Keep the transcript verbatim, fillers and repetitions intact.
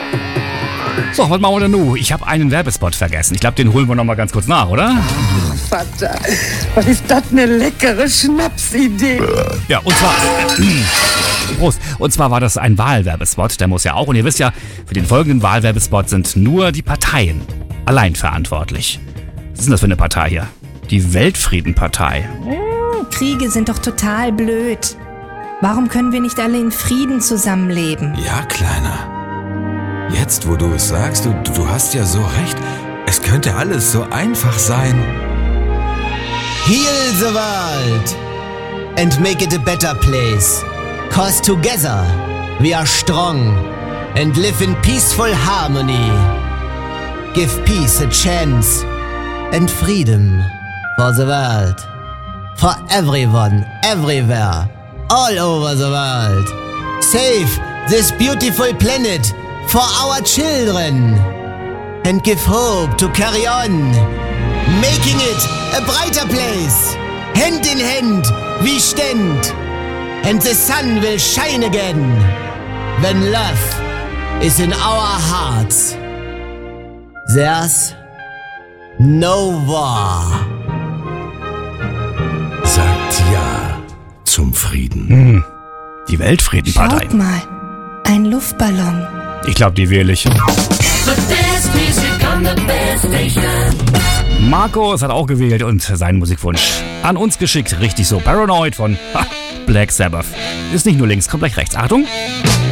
So, was machen wir denn nun? Ich habe einen Werbespot vergessen. Ich glaube, den holen wir noch mal ganz kurz nach, oder? Vater, was ist das eine leckere Schnapsidee? Ja, und zwar... Äh, Prost. Und zwar war das ein Wahlwerbespot, der muss ja auch. Und ihr wisst ja, für den folgenden Wahlwerbespot sind nur die Parteien allein verantwortlich. Was ist denn das für eine Partei hier? Die Weltfriedenpartei. Kriege sind doch total blöd. Warum können wir nicht alle in Frieden zusammenleben? Ja, Kleiner. Jetzt, wo du es sagst, du, du hast ja so recht. Es könnte alles so einfach sein. Heal the world and make it a better place. Cause together we are strong and live in peaceful harmony. Give peace a chance and freedom for the world. For everyone, everywhere, all over the world. Save this beautiful planet for our children. And give hope to carry on. Making it a brighter place. Hand in hand we stand. And the sun will shine again. When love is in our hearts. There's no war. Sagt ja zum Frieden. Hm, die Weltfriedenpartei. Schaut mal, ein Luftballon. Ich glaube, die wähle ich. Markus hat auch gewählt und seinen Musikwunsch an uns geschickt. Richtig so. Paranoid von ha, Black Sabbath. Ist nicht nur links, kommt gleich rechts. Achtung.